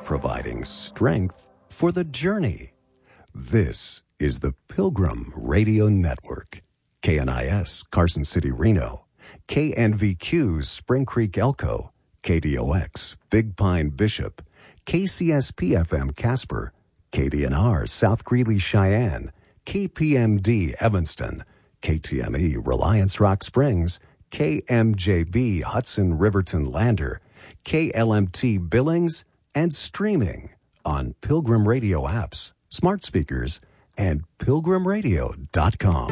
providing strength for the journey. This is the Pilgrim Radio Network. KNIS, Carson City, Reno. KNVQ, Spring Creek, Elko. KDOX, Big Pine, Bishop. KCSP-FM, Casper. KDNR, South Greeley, Cheyenne. KPMD, Evanston. KTME, Reliance Rock Springs. KMJB, Hudson Riverton Lander. KLMT, Billings, and streaming on Pilgrim Radio apps, smart speakers, and pilgrimradio.com.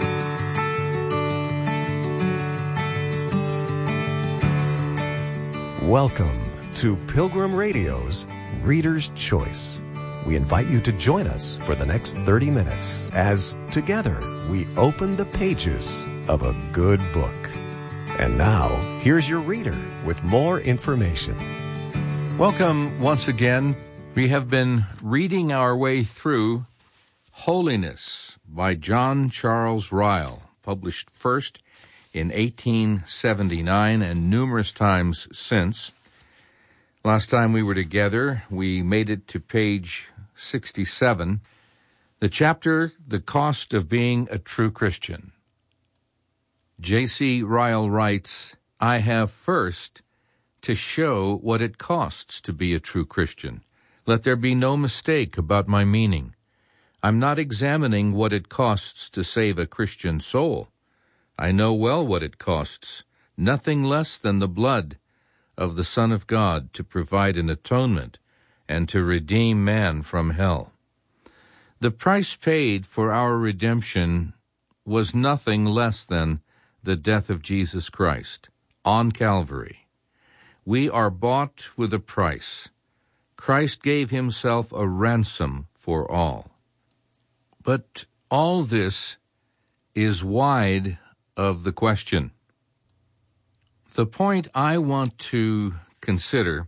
Welcome to Pilgrim Radio's Reader's Choice. We invite you to join us for the next 30 minutes as together we open the pages of a good book. And now, here's your reader with more information. Welcome once again. We have been reading our way through Holiness by John Charles Ryle, published first in 1879 and numerous times since. Last time we were together, we made it to page 67, the chapter, The Cost of Being a True Christian. J.C. Ryle writes, I have first to show what it costs to be a true Christian. Let there be no mistake about my meaning. I'm not examining what it costs to save a Christian soul. I know well what it costs, nothing less than the blood of the Son of God to provide an atonement and to redeem man from hell. The price paid for our redemption was nothing less than the death of Jesus Christ on Calvary. We are bought with a price. Christ gave himself a ransom for all. But all this is wide of the question. The point I want to consider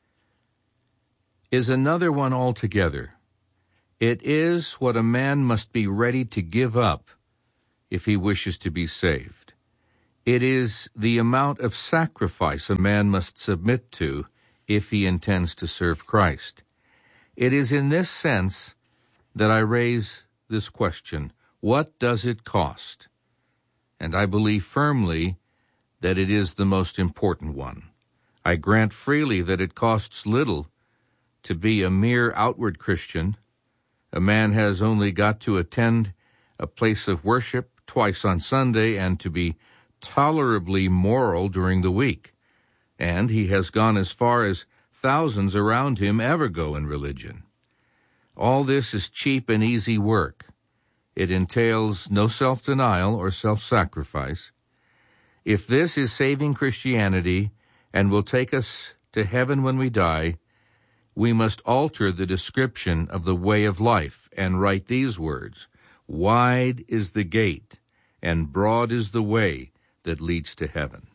is another one altogether. It is what a man must be ready to give up if he wishes to be saved. It is the amount of sacrifice a man must submit to if he intends to serve Christ. It is in this sense that I raise this question: what does it cost? And I believe firmly that it is the most important one. I grant freely that it costs little to be a mere outward Christian. A man has only got to attend a place of worship twice on Sunday and to be tolerably moral during the week. And he has gone as far as thousands around him ever go in religion. All this is cheap and easy work. It entails no self-denial or self-sacrifice. If this is saving Christianity and will take us to heaven when we die, we must alter the description of the way of life and write these words: wide is the gate and broad is the way that leads to heaven.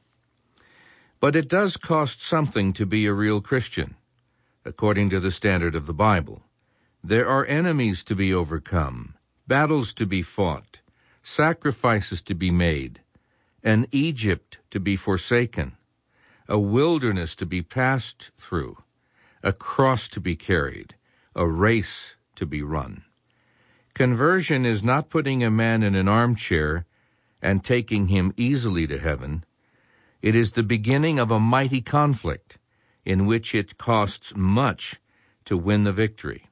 But it does cost something to be a real Christian, according to the standard of the Bible. There are enemies to be overcome, battles to be fought, sacrifices to be made, an Egypt to be forsaken, a wilderness to be passed through, a cross to be carried, a race to be run. Conversion is not putting a man in an armchair and taking him easily to heaven. It is the beginning of a mighty conflict in which it costs much to win the victory.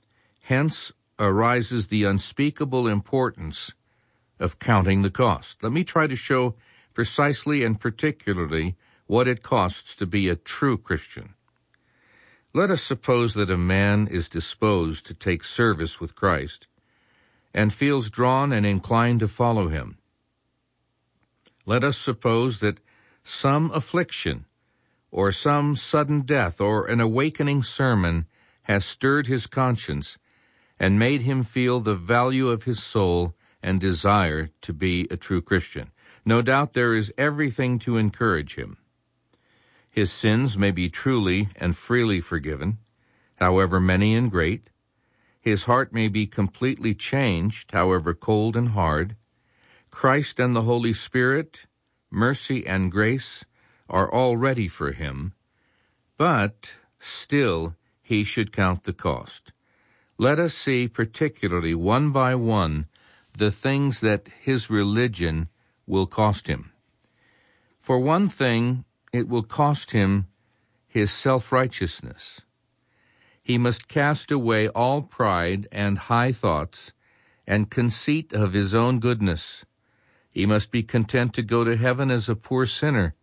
Hence arises the unspeakable importance of counting the cost. Let me try to show precisely and particularly what it costs to be a true Christian. Let us suppose that a man is disposed to take service with Christ and feels drawn and inclined to follow him. Let us suppose that some affliction or some sudden death or an awakening sermon has stirred his conscience and made him feel the value of his soul and desire to be a true Christian. No doubt there is everything to encourage him. His sins may be truly and freely forgiven, however many and great. His heart may be completely changed, however cold and hard. Christ and the Holy Spirit, mercy and grace are all ready for him, but still he should count the cost. Let us see particularly one by one the things that his religion will cost him. For one thing, it will cost him his self-righteousness. He must cast away all pride and high thoughts and conceit of his own goodness. He must be content to go to heaven as a poor sinner,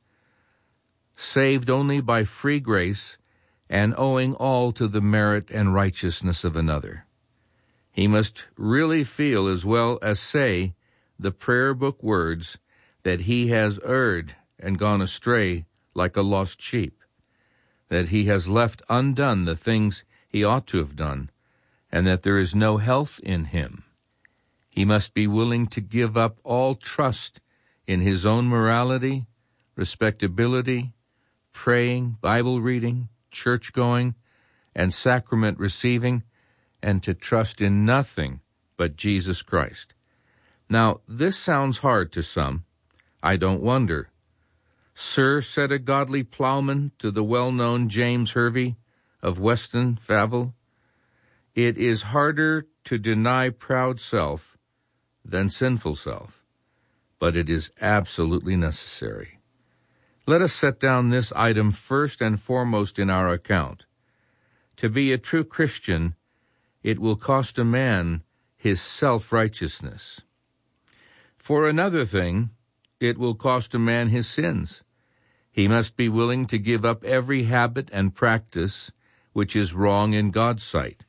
saved only by free grace and owing all to the merit and righteousness of another. He must really feel as well as say the prayer book words that he has erred and gone astray like a lost sheep, that he has left undone the things he ought to have done, and that there is no health in him. He must be willing to give up all trust in his own morality, respectability, praying, Bible reading, church going, and sacrament receiving, and to trust in nothing but Jesus Christ. Now, this sounds hard to some. I don't wonder. "Sir," said a godly plowman to the well-known James Hervey of Weston Favell, "it is harder to deny proud self than sinful self, but it is absolutely necessary." Let us set down this item first and foremost in our account. To be a true Christian, it will cost a man his self-righteousness. For another thing, it will cost a man his sins. He must be willing to give up every habit and practice which is wrong in God's sight.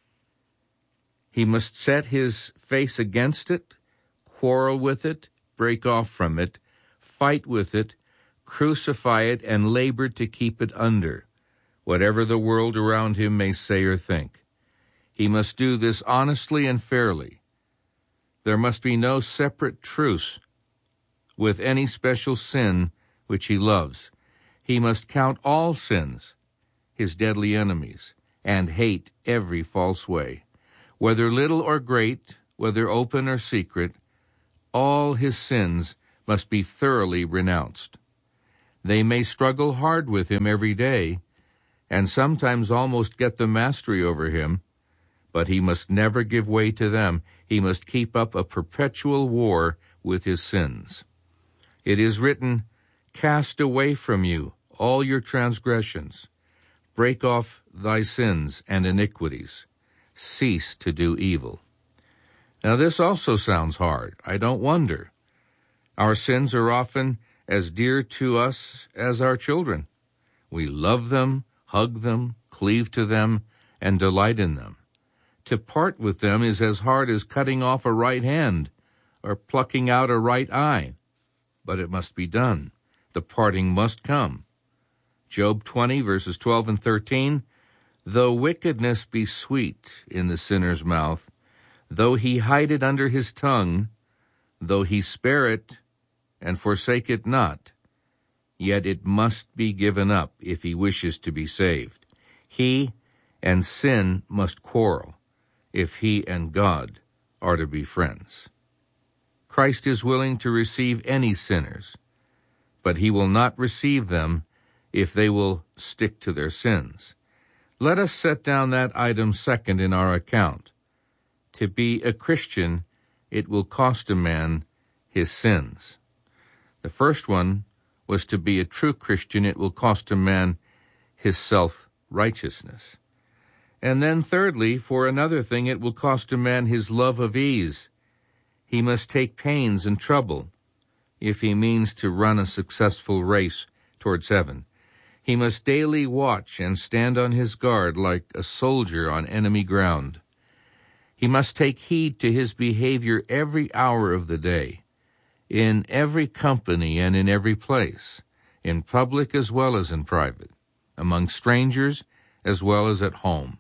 He must set his face against it, quarrel with it, break off from it, fight with it, crucify it, and labor to keep it under, whatever the world around him may say or think. He must do this honestly and fairly. There must be no separate truce with any special sin which he loves. He must count all sins his deadly enemies and hate every false way. Whether little or great, whether open or secret, all his sins must be thoroughly renounced. They may struggle hard with him every day, and sometimes almost get the mastery over him, but he must never give way to them. He must keep up a perpetual war with his sins. It is written, "Cast away from you all your transgressions. Break off thy sins and iniquities. Cease to do evil." Now this also sounds hard. I don't wonder. Our sins are often as dear to us as our children. We love them, hug them, cleave to them, and delight in them. To part with them is as hard as cutting off a right hand or plucking out a right eye. But it must be done. The parting must come. Job 20, verses 12 and 13, "Though wickedness be sweet in the sinner's mouth, though he hide it under his tongue, though he spare it and forsake it not, yet it must be given up if he wishes to be saved. He and sin must quarrel if he and God are to be friends." Christ is willing to receive any sinners, but he will not receive them if they will stick to their sins. Let us set down that item second in our account. To be a Christian, it will cost a man his sins. The first one was to be a true Christian, it will cost a man his self-righteousness. And then thirdly, for another thing, it will cost a man his love of ease. He must take pains and trouble if he means to run a successful race towards heaven. He must daily watch and stand on his guard like a soldier on enemy ground. He must take heed to his behavior every hour of the day, in every company and in every place, in public as well as in private, among strangers as well as at home.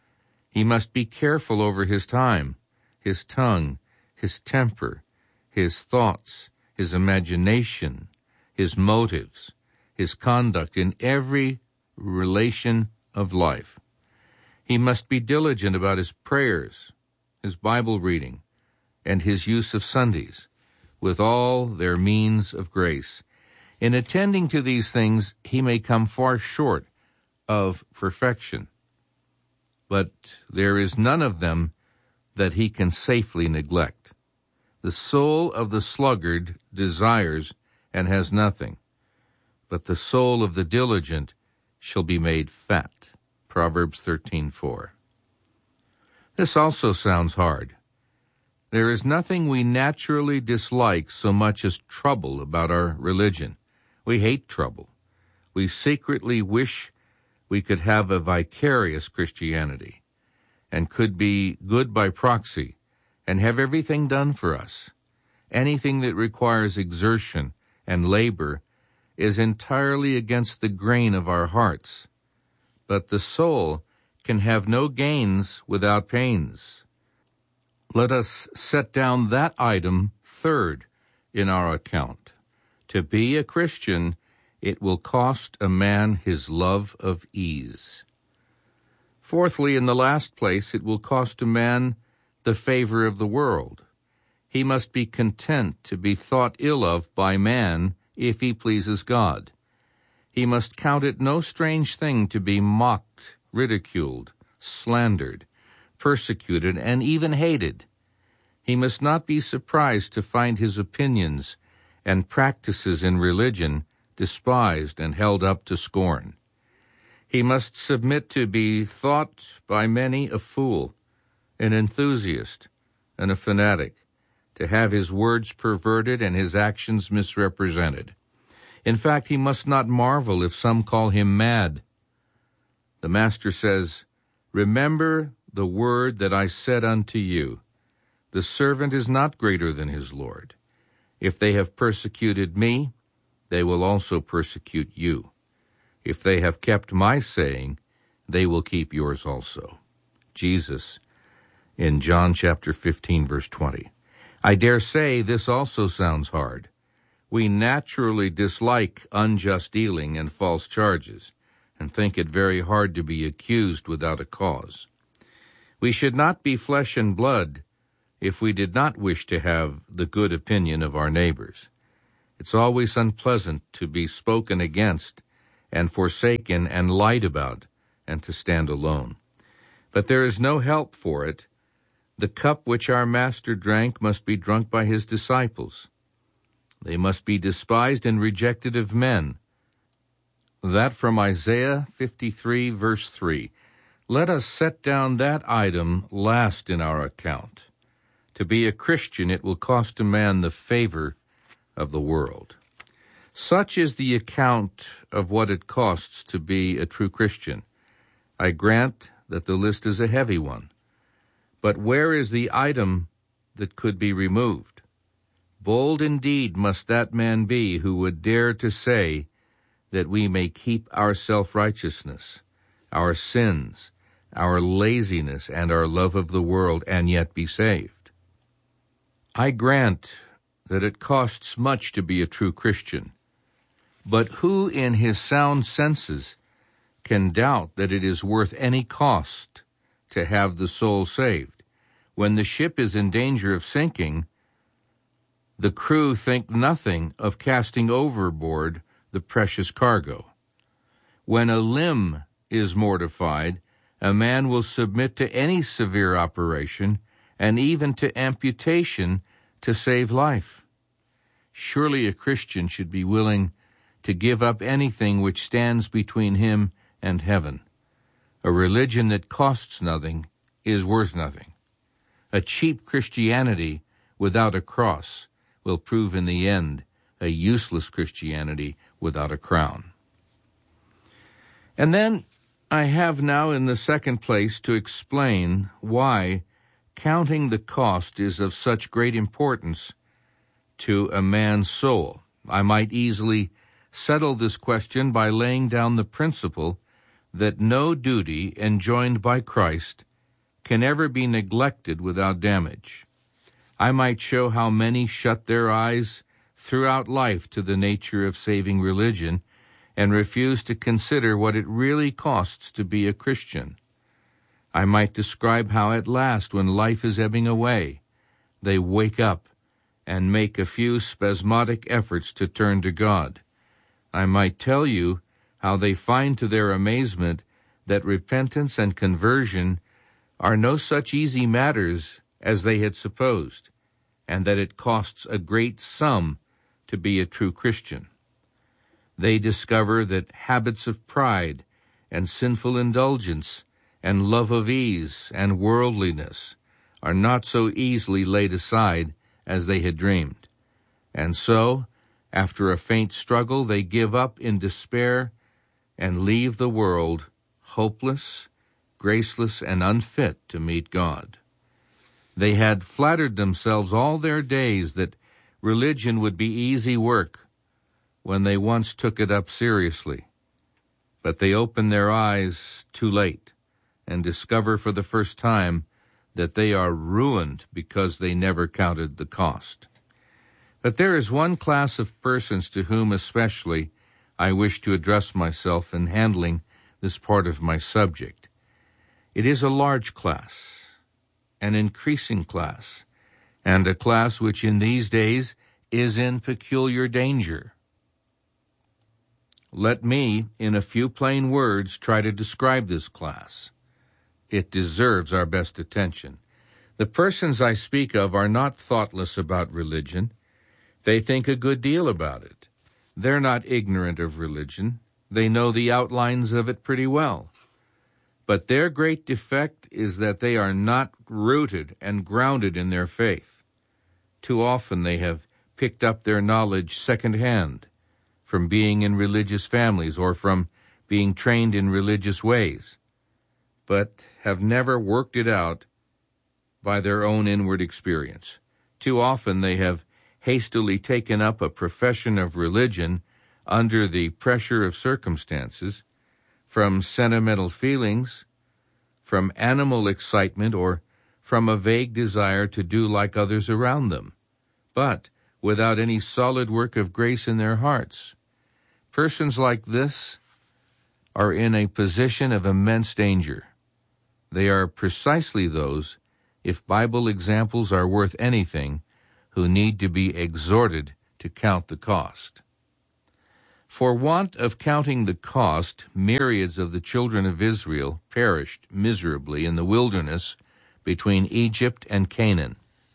He must be careful over his time, his tongue, his temper, his thoughts, his imagination, his motives, his conduct in every relation of life. He must be diligent about his prayers, his Bible reading, and his use of Sundays, with all their means of grace. In attending to these things, he may come far short of perfection. but there is none of them that he can safely neglect. The soul of the sluggard desires and has nothing, but the soul of the diligent shall be made fat. Proverbs 13:4. This also sounds hard. There is nothing we naturally dislike so much as trouble about our religion. We hate trouble. We secretly wish we could have a vicarious Christianity and could be good by proxy and have everything done for us. Anything that requires exertion and labor is entirely against the grain of our hearts. But the soul can have no gains without pains. Let us set down that item third in our account. To be a Christian, it will cost a man his love of ease. Fourthly, in the last place, it will cost a man the favor of the world. He must be content to be thought ill of by man if he pleases God. He must count it no strange thing to be mocked, ridiculed, slandered, persecuted, and even hated. He must not be surprised to find his opinions and practices in religion despised and held up to scorn. He must submit to be thought by many a fool, an enthusiast, and a fanatic, to have his words perverted and his actions misrepresented. In fact, he must not marvel if some call him mad. The Master says, "Remember the word that I said unto you, the servant is not greater than his Lord. If they have persecuted me, they will also persecute you. If they have kept my saying, they will keep yours also." Jesus in John chapter 15, verse 20. I dare say this also sounds hard. We naturally dislike unjust dealing and false charges, and think it very hard to be accused without a cause. We should not be flesh and blood if we did not wish to have the good opinion of our neighbors. It's always unpleasant to be spoken against and forsaken and lied about and to stand alone. But there is no help for it. The cup which our Master drank must be drunk by his disciples. They must be despised and rejected of men. That from Isaiah 53, verse 3. Let us set down that item last in our account. To be a Christian, it will cost a man the favor of the world. Such is the account of what it costs to be a true Christian. I grant that the list is a heavy one. But where is the item that could be removed? Bold indeed must that man be who would dare to say that we may keep our self-righteousness, our sins, our laziness, and our love of the world, and yet be saved. I grant that it costs much to be a true Christian, but who in his sound senses can doubt that it is worth any cost to have the soul saved? When the ship is in danger of sinking, the crew think nothing of casting overboard the precious cargo. When a limb is mortified, a man will submit to any severe operation and even to amputation to save life. Surely a Christian should be willing to give up anything which stands between him and heaven. A religion that costs nothing is worth nothing. A cheap Christianity without a cross will prove in the end a useless Christianity without a crown. And then I have now in the second place to explain why counting the cost is of such great importance to a man's soul. I might easily settle this question by laying down the principle that no duty enjoined by Christ can ever be neglected without damage. I might show how many shut their eyes throughout life to the nature of saving religion and refuse to consider what it really costs to be a Christian. I might describe how at last, when life is ebbing away, they wake up and make a few spasmodic efforts to turn to God. I might tell you how they find to their amazement that repentance and conversion are no such easy matters as they had supposed, and that it costs a great sum to be a true Christian. They discover that habits of pride and sinful indulgence and love of ease and worldliness are not so easily laid aside as they had dreamed. And so, after a faint struggle, they give up in despair and leave the world hopeless, graceless, and unfit to meet God. They had flattered themselves all their days that religion would be easy work when they once took it up seriously. But they open their eyes too late and discover for the first time that they are ruined because they never counted the cost. But there is one class of persons to whom especially I wish to address myself in handling this part of my subject. It is a large class, an increasing class, and a class which in these days is in peculiar danger. Let me, in a few plain words, try to describe this class. It deserves our best attention. The persons I speak of are not thoughtless about religion. They think a good deal about it. They're not ignorant of religion. They know the outlines of it pretty well. But their great defect is that they are not rooted and grounded in their faith. Too often they have picked up their knowledge second-hand from being in religious families or from being trained in religious ways, but have never worked it out by their own inward experience. Too often they have hastily taken up a profession of religion under the pressure of circumstances, from sentimental feelings, from animal excitement, or from a vague desire to do like others around them, but without any solid work of grace in their hearts. Persons like this are in a position of immense danger. They are precisely those, if Bible examples are worth anything, who need to be exhorted to count the cost. For want of counting the cost, myriads of the children of Israel perished miserably in the wilderness between Egypt and Canaan.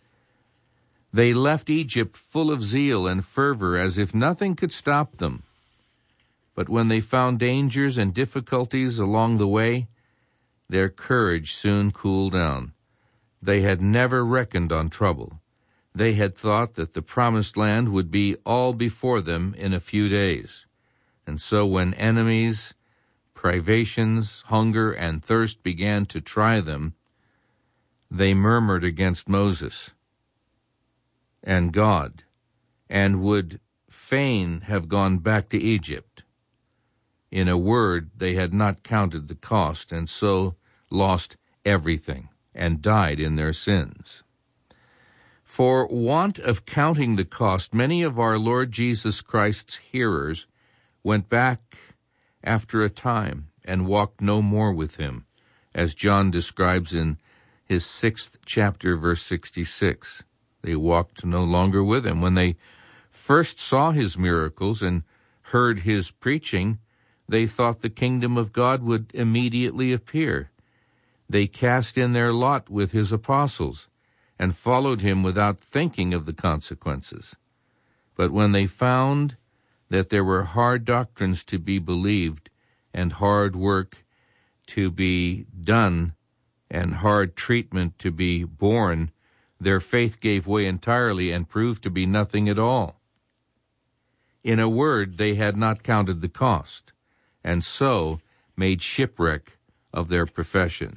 They left Egypt full of zeal and fervor as if nothing could stop them. But when they found dangers and difficulties along the way, their courage soon cooled down. They had never reckoned on trouble. They had thought that the promised land would be all before them in a few days. And so when enemies, privations, hunger, and thirst began to try them, they murmured against Moses and God, and would fain have gone back to Egypt. In a word, they had not counted the cost, and so lost everything, and died in their sins. For want of counting the cost, many of our Lord Jesus Christ's hearers went back after a time and walked no more with him, as John describes in his 6th chapter, verse 66. They walked no longer with him. When they first saw his miracles and heard his preaching, they thought the kingdom of God would immediately appear. They cast in their lot with his apostles and followed him without thinking of the consequences. But when they found that there were hard doctrines to be believed and hard work to be done and hard treatment to be borne, their faith gave way entirely and proved to be nothing at all. In a word, they had not counted the cost, and so made shipwreck of their profession.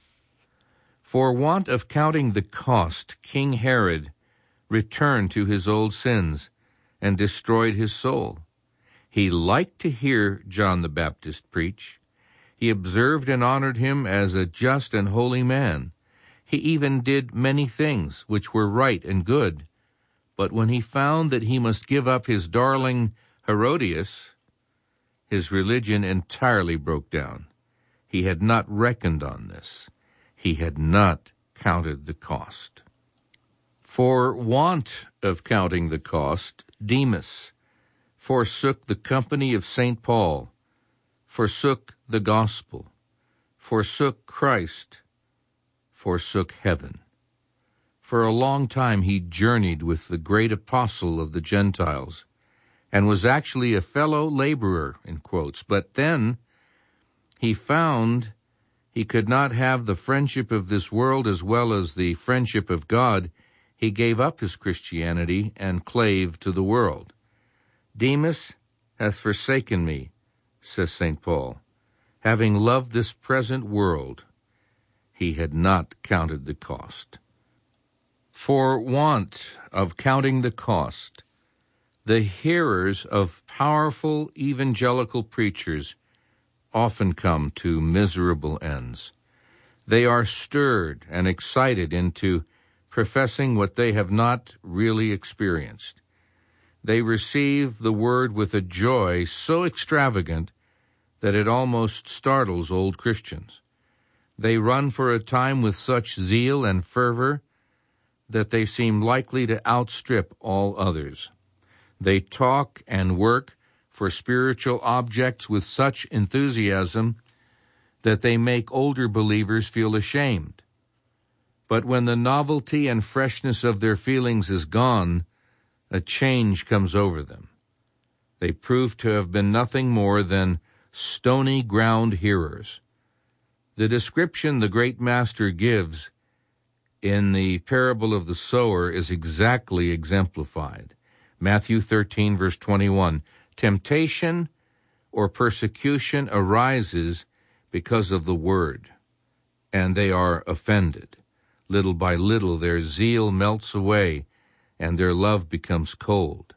For want of counting the cost, King Herod returned to his old sins and destroyed his soul. He liked to hear John the Baptist preach. He observed and honored him as a just and holy man. He even did many things which were right and good. But when he found that he must give up his darling Herodias, his religion entirely broke down. He had not reckoned on this. He had not counted the cost. For want of counting the cost, Demas forsook the company of St. Paul, forsook the gospel, forsook Christ, forsook heaven. For a long time he journeyed with the great apostle of the Gentiles and was actually a fellow laborer, in quotes. But then he found he could not have the friendship of this world as well as the friendship of God. He gave up his Christianity and clave to the world. Demas hath forsaken me, says St. Paul, having loved this present world. He had not counted the cost. For want of counting the cost, the hearers of powerful evangelical preachers often come to miserable ends. They are stirred and excited into professing what they have not really experienced. They receive the word with a joy so extravagant that it almost startles old Christians. They run for a time with such zeal and fervor that they seem likely to outstrip all others. They talk and work for spiritual objects with such enthusiasm that they make older believers feel ashamed. But when the novelty and freshness of their feelings is gone, a change comes over them. They prove to have been nothing more than stony ground hearers. The description the great master gives in the parable of the sower is exactly exemplified. Matthew 13, verse 21, temptation or persecution arises because of the word, and they are offended. Little by little their zeal melts away, and their love becomes cold.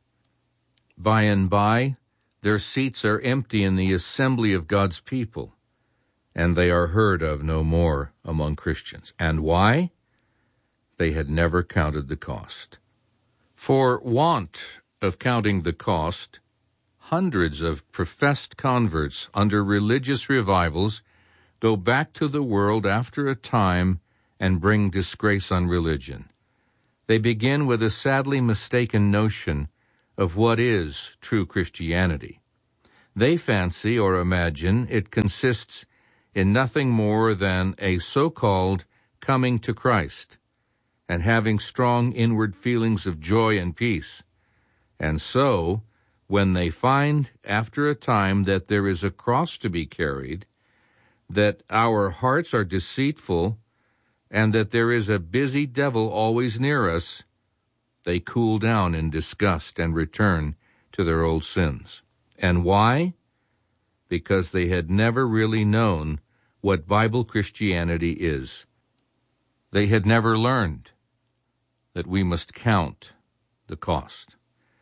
By and by, their seats are empty in the assembly of God's people, and they are heard of no more among Christians. And why? They had never counted the cost. For want of counting the cost, hundreds of professed converts under religious revivals go back to the world after a time and bring disgrace on religion. They begin with a sadly mistaken notion of what is true Christianity. They fancy or imagine it consists in nothing more than a so-called coming to Christ and having strong inward feelings of joy and peace. And so, when they find after a time that there is a cross to be carried, that our hearts are deceitful, and that there is a busy devil always near us, they cool down in disgust and return to their old sins. And why? Because they had never really known what Bible Christianity is. They had never learned that we must count the cost.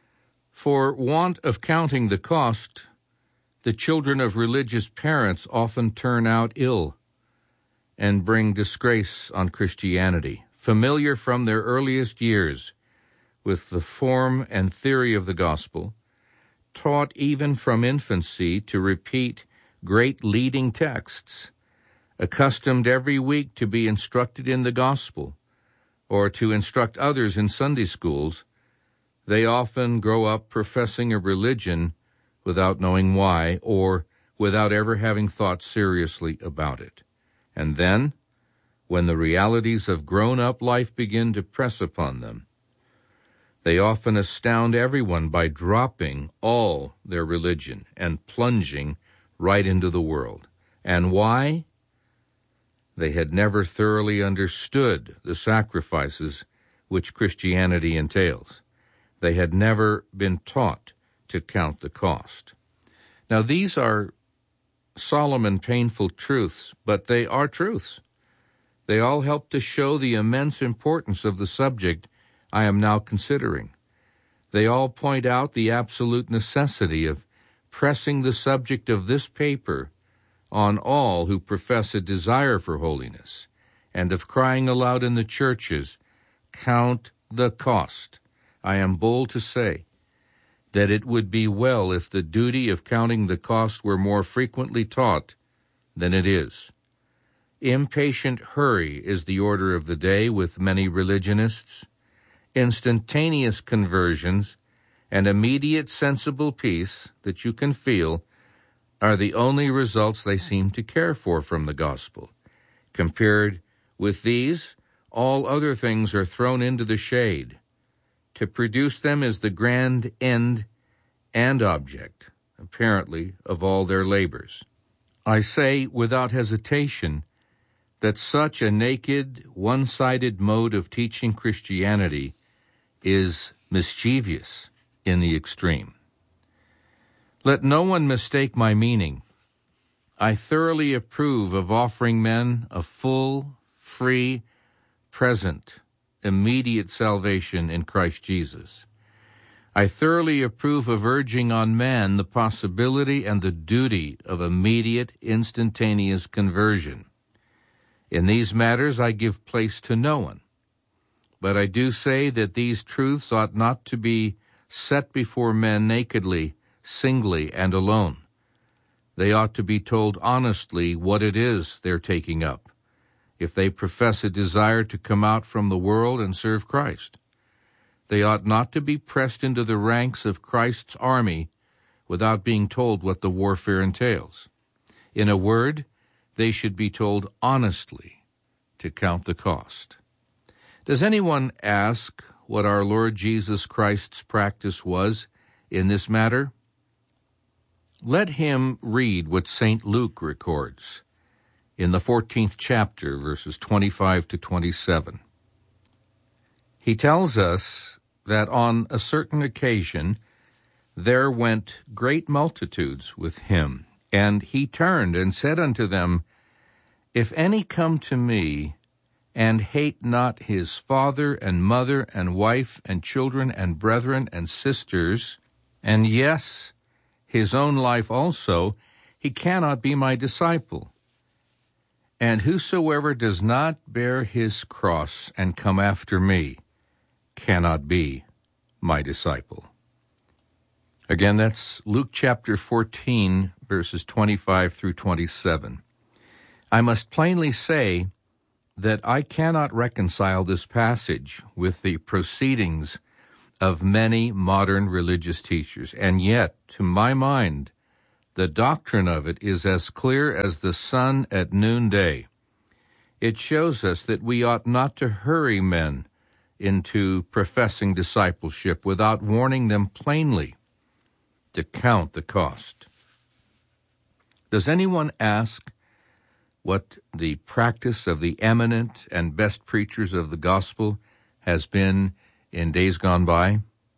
For want of counting the cost, the children of religious parents often turn out ill and bring disgrace on Christianity, familiar from their earliest years with the form and theory of the gospel, taught even from infancy to repeat great leading texts, accustomed every week to be instructed in the gospel or to instruct others in Sunday schools, they often grow up professing a religion without knowing why or without ever having thought seriously about it. And then, when the realities of grown-up life begin to press upon them, they often astound everyone by dropping all their religion and plunging right into the world. And why? They had never thoroughly understood the sacrifices which Christianity entails. They had never been taught to count the cost. Now, these are solemn and painful truths, but they are truths. They all help to show the immense importance of the subject I am now considering. They all point out the absolute necessity of pressing the subject of this paper on all who profess a desire for holiness, and of crying aloud in the churches, count the cost. I am bold to say that it would be well if the duty of counting the cost were more frequently taught than it is. Impatient hurry is the order of the day with many religionists. are the only results they seem to care for from the gospel. Compared with these, all other things are thrown into the shade. To produce them is the grand end and object, apparently, of all their labors. I say without hesitation that such a naked, one-sided mode of teaching Christianity is mischievous in the extreme. Let no one mistake my meaning. I thoroughly approve of offering men a full, free, present, immediate salvation in Christ Jesus. I thoroughly approve of urging on man the possibility and the duty of immediate, instantaneous conversion. In these matters I give place to no one. But I do say that these truths ought not to be set before men nakedly, singly, and alone. They ought to be told honestly what it is they're taking up, if they profess a desire to come out from the world and serve Christ. They ought not to be pressed into the ranks of Christ's army without being told what the warfare entails. In a word, they should be told honestly to count the cost. Does anyone ask what our Lord Jesus Christ's practice was in this matter? Let him read what St. Luke records in the 14th chapter, verses 25 to 27. He tells us that on a certain occasion there went great multitudes with him, and he turned and said unto them, If any come to me, and hate not his father and mother and wife and children and brethren and sisters, and yes, his own life also, he cannot be my disciple. And whosoever does not bear his cross and come after me cannot be my disciple. Again, that's Luke chapter 14, verses 25 through 27. I must plainly say that I cannot reconcile this passage with the proceedings of many modern religious teachers, and yet, to my mind, the doctrine of it is as clear as the sun at noonday. It shows us that we ought not to hurry men into professing discipleship without warning them plainly to count the cost. Does anyone ask what the practice of the eminent and best preachers of the gospel has been in days gone by?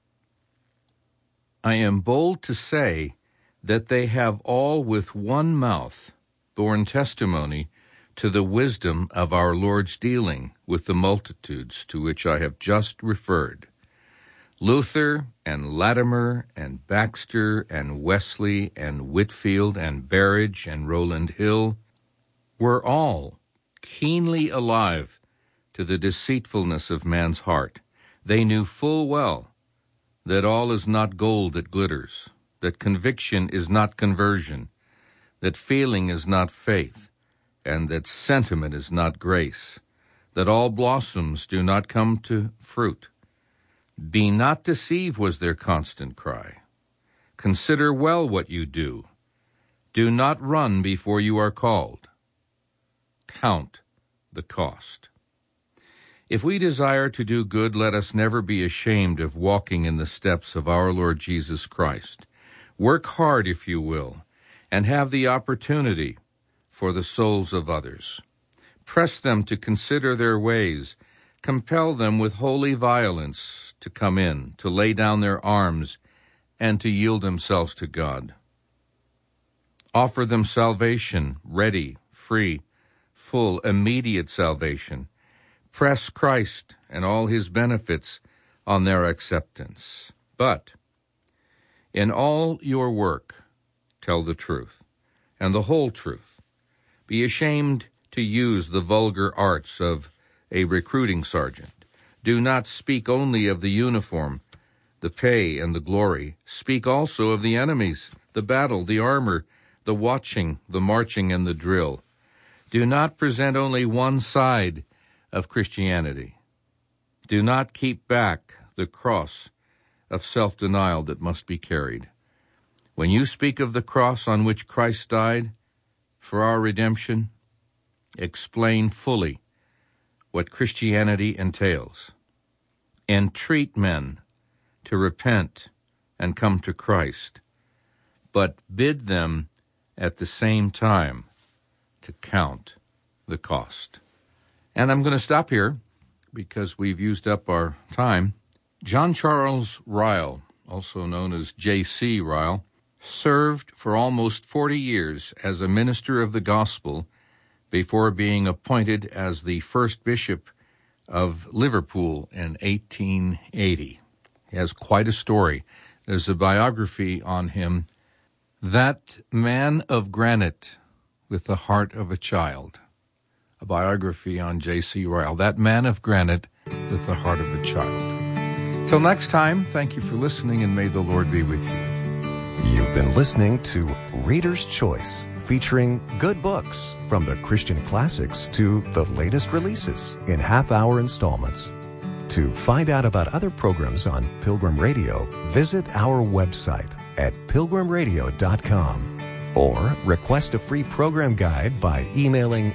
I am bold to say that they have all with one mouth borne testimony to the wisdom of our Lord's dealing with the multitudes to which I have just referred. Luther and Latimer and Baxter and Wesley and Whitfield and Berridge and Rowland Hill were all keenly alive to the deceitfulness of man's heart. They knew full well that all is not gold that glitters, that conviction is not conversion, that feeling is not faith, and that sentiment is not grace, that all blossoms do not come to fruit. Be not deceived was their constant cry. Consider well what you do. Do not run before you are called. Count the cost. If we desire to do good, let us never be ashamed of walking in the steps of our Lord Jesus Christ. Work hard, if you will, and have the opportunity for the souls of others. Press them to consider their ways. Compel them with holy violence to come in, to lay down their arms, and to yield themselves to God. Offer them salvation, ready, free, full, immediate salvation. Press Christ and all his benefits on their acceptance. But in all your work, tell the truth, and the whole truth. Be ashamed to use the vulgar arts of a recruiting sergeant. Do not speak only of the uniform, the pay, and the glory. Speak also of the enemies, the battle, the armor, the watching, the marching, and the drill. Do not present only one side of Christianity. Do not keep back the cross of self-denial that must be carried. When you speak of the cross on which Christ died for our redemption, explain fully what Christianity entails. Entreat men to repent and come to Christ, but bid them at the same time to count the cost. And I'm going to stop here because we've used up our time. John Charles Ryle, also known as J.C. Ryle, served for almost 40 years as a minister of the gospel before being appointed as the first bishop of Liverpool in 1880. He has quite a story. There's a biography on him, That Man of Granite with the Heart of a Child. A biography on J.C. Ryle, That Man of Granite with the Heart of a Child. Till next time, thank you for listening, and may the Lord be with you. You've been listening to Reader's Choice, featuring good books from the Christian classics to the latest releases in half-hour installments. To find out about other programs on Pilgrim Radio, visit our website at pilgrimradio.com or request a free program guide by emailing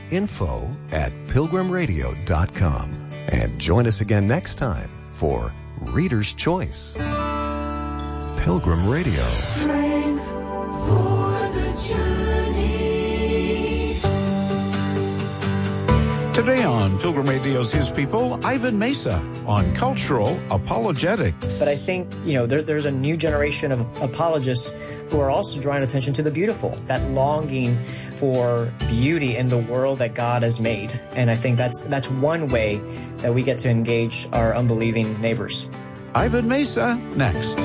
info@pilgrimradio.com. And join us again next time for Reader's Choice. Pilgrim Radio. Strength for the journey. Today on Pilgrim Radio's His People, Ivan Mesa on cultural apologetics. But I think, there's a new generation of apologists who are also drawing attention to the beautiful, that longing for beauty in the world that God has made. And I think that's one way that we get to engage our unbelieving neighbors. Ivan Mesa, next.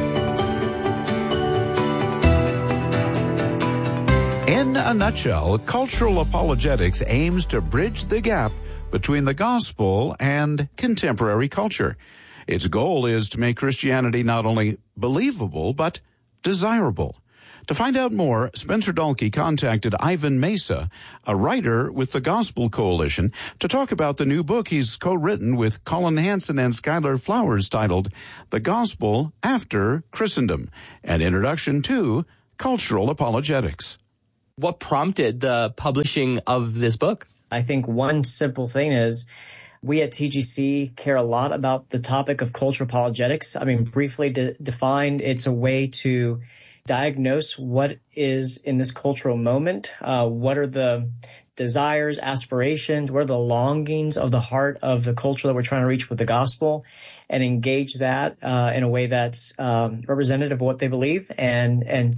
In a nutshell, cultural apologetics aims to bridge the gap between the gospel and contemporary culture. Its goal is to make Christianity not only believable, but desirable. To find out more, Spencer Dahlke contacted Ivan Mesa, a writer with the Gospel Coalition, to talk about the new book he's co-written with Colin Hansen and Skylar Flowers titled The Gospel After Christendom, an introduction to cultural apologetics. What prompted the publishing of this book? I think one simple thing is we at TGC care a lot about the topic of cultural apologetics. Briefly defined, it's a way to diagnose what is in this cultural moment, what are the desires, aspirations, what are the longings of the heart of the culture that we're trying to reach with the gospel, and engage that in a way that's representative of what they believe, and